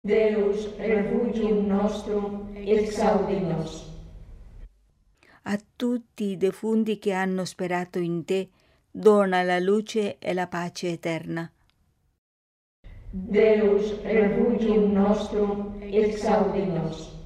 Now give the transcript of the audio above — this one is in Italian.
Deus, refugium nostrum, exaudi nos. A tutti i defunti che hanno sperato in te, dona la luce e la pace eterna. Deus, refugium nostrum, exaudi nos.